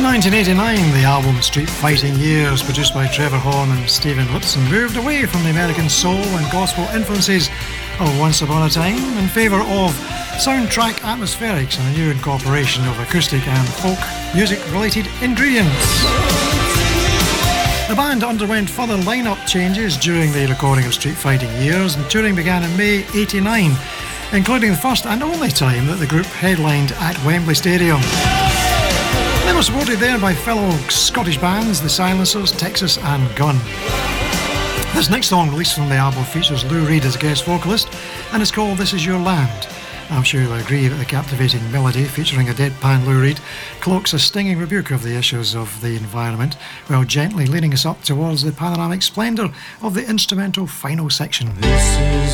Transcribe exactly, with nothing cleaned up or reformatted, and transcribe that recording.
nineteen eighty-nine, the album Street Fighting Years, produced by Trevor Horn and Stephen Lipson, moved away from the American soul and gospel influences of Once Upon a Time in favour of soundtrack atmospherics and a new incorporation of acoustic and folk music-related ingredients. The band underwent further line-up changes during the recording of Street Fighting Years, and touring began in May eighty-nine, including the first and only time that the group headlined at Wembley Stadium. They were supported there by fellow Scottish bands, The Silencers, Texas and Gun. This next song released from the album features Lou Reed as guest vocalist and is called This Is Your Land. I'm sure you'll agree that the captivating melody featuring a deadpan Lou Reed cloaks a stinging rebuke of the issues of the environment while gently leading us up towards the panoramic splendour of the instrumental final section. This is